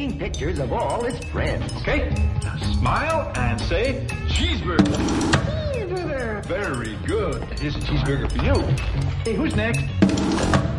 seen pictures of all its friends. Okay, now smile and say cheeseburger. Cheeseburger. Very good. Here's a cheeseburger for you. Hey, who's next?